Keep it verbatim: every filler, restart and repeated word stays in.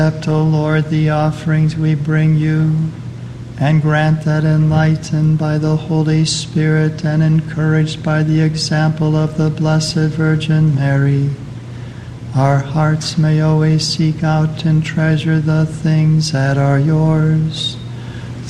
Accept, O Lord, the offerings we bring you, and grant that, enlightened by the Holy Spirit and encouraged by the example of the Blessed Virgin Mary, our hearts may always seek out and treasure the things that are yours.